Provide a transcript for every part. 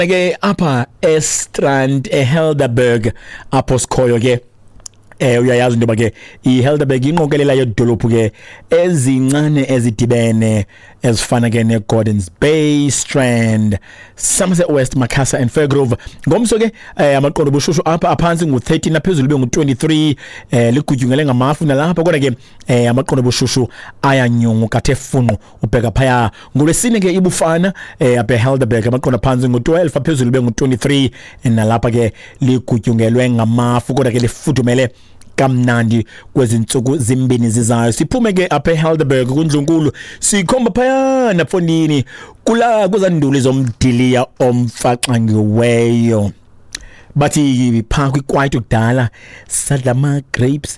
ke apha eStrand eHelderberg apho sikhoyo ke uyayazi into ke iHelderberg inqokelela yedolophu ke ezincane ezidibene ezifana ke neGordons Bay, Strand, Somerset West, Macassar and Fairgrove. Ngomso ke amaqondo obushushu apha aphansi ngu13 naphezulu be ngu23 ligutyungele ngamafu nalapha kodwa ke amaqondo obushushu ayanyungu kathe funqu ubheka phaya ngolwesine ke ibufana apha eHelderberg amaqondo aphansi ngu12 aphezulu be ngu23 nalapha ke ligutyungelwe ngamafu kodwa ke lifudumele kamnandi kwezintsuku zimbini zizayo. Siphume ke apha eHelderberg kuNdlunkulu sikhomba phaya naFondini kula kuzanduli zomdiliya omfaxangiweyo bathi pha kwikwayito kudala sadla ama grapes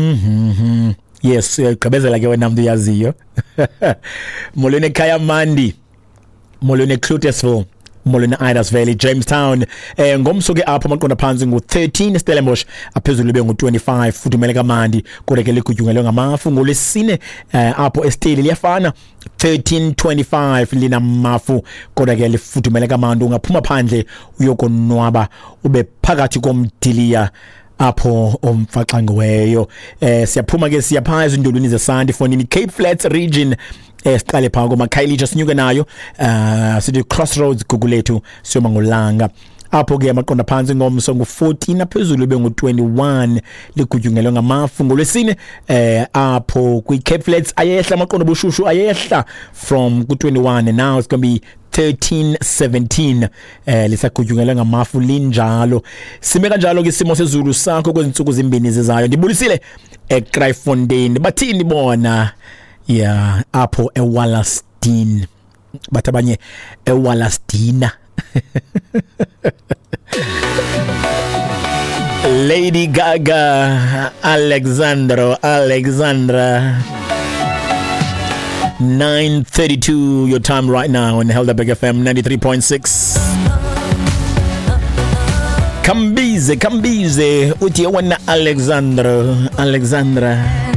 yes uyagqibezela ke wena mntu yaziyo molweni ekhaya Mandi, molweni eClutesville, molweni Idas Valley, Jamestown. Ngomso ke apho amaqondo phansi ngu13 Stellenbosch aphezulu be ngu25 fudumele kamandi kodwa ke ligutyungelwe ngamafu ngolesine apho eSteli liyafana 1325 lina mafu kodwa ke lifudumele kamandi ungaphuma phandle uyokonwaba ube phakathi komdiliya apho omfaxangiweyo. Siyaphuma ke siyaphaya ezindulwini zeSandi Fonini Cape Flats region siqale phaka koMakhayelitsha sinyuke nayo sithi Crossroads Gugulethu siyoma ngolanga apho ke amaqonda phansi ngomso ngu14 aphezulu be ngu21 ligutyungelwe ngamafu ngolwesine apho kwiCape Flats ayehla amaqondo obushushu ayehla from ku21 now it's going to be 13-17 lisagutyungelwe ngamafu linjalo. Sime kanjalo ke isimo sezulu sakho kwezinsuku zimbini zizayo. Ndibulisile eCryfontein bathini bona yeah apho eWallaston bathi abanye eWallastina Lady Gaga, Alexandra 9:32 your time right now on Helderberg FM 93.6. Kambize uthi yona Alexandra